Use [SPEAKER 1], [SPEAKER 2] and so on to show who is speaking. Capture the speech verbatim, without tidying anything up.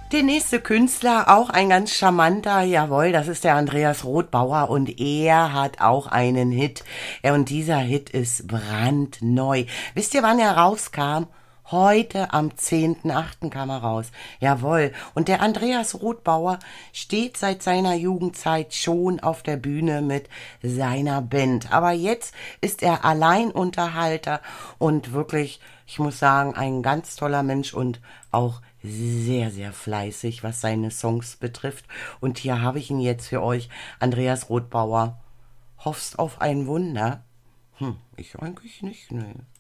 [SPEAKER 1] Der nächste Künstler, auch ein ganz charmanter, jawohl, das ist der Andreas Rothbauer und er hat auch einen Hit. Ja, und dieser Hit ist brandneu. Wisst ihr, wann er rauskam? Heute am zehnten achten kam er raus. Jawohl. Und der Andreas Rothbauer steht seit seiner Jugendzeit schon auf der Bühne mit seiner Band. Aber jetzt ist er Alleinunterhalter und wirklich, ich muss sagen, ein ganz toller Mensch und auch sehr, sehr fleißig, was seine Songs betrifft. Und hier habe ich ihn jetzt für euch, Andreas Rothbauer. Hoffst auf ein Wunder? Hm, ich eigentlich nicht, ne.